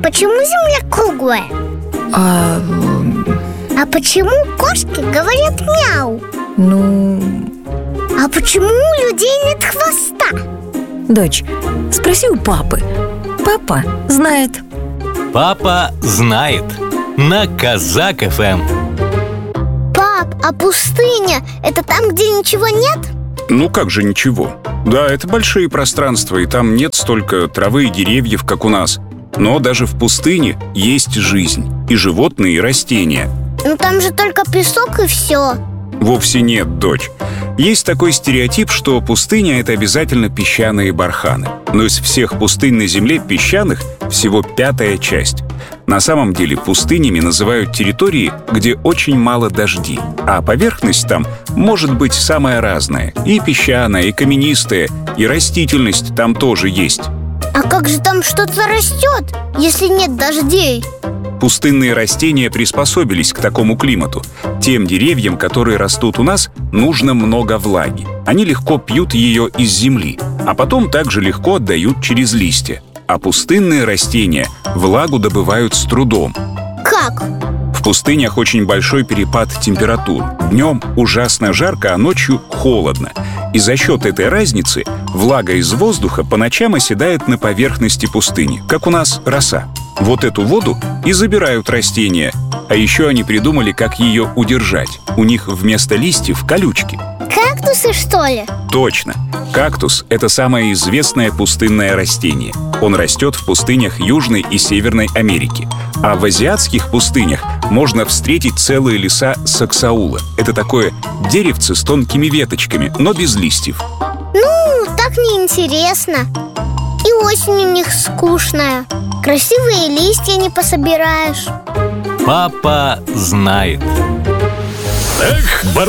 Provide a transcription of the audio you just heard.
почему Земля круглая? А почему кошки говорят мяу? А почему у людей нет хвоста? Дочь, спроси у папы. Папа знает. Папа знает. На Казак ФМ. Пап, а пустыня — это там, где ничего нет? Ну как же ничего? Да, это большие пространства, и там нет столько травы и деревьев, как у нас. Но даже в пустыне есть жизнь. И животные, и растения. Ну там же только песок и все. Вовсе нет, дочь. Есть такой стереотип, что пустыня — это обязательно песчаные барханы. Но из всех пустынь на Земле песчаных всего 5-я часть. На самом деле пустынями называют территории, где очень мало дождей. А поверхность там может быть самая разная. И песчаная, и каменистая, и растительность там тоже есть. А как же там что-то растет, если нет дождей? Пустынные растения приспособились к такому климату. Тем деревьям, которые растут у нас, нужно много влаги. Они легко пьют ее из земли, а потом также легко отдают через листья. А пустынные растения влагу добывают с трудом. Как? В пустынях очень большой перепад температур. Днем ужасно жарко, а ночью холодно. И за счет этой разницы влага из воздуха по ночам оседает на поверхности пустыни, как у нас роса. Вот эту воду и забирают растения. А еще они придумали, как ее удержать. У них вместо листьев колючки. Кактусы, что ли? Точно. Кактус — это самое известное пустынное растение. Он растет в пустынях Южной и Северной Америки. А в азиатских пустынях можно встретить целые леса саксаула. Это такое деревце с тонкими веточками, но без листьев. Ну, так неинтересно. И осень у них скучная. Красивые листья не пособираешь. Папа знает. Эх,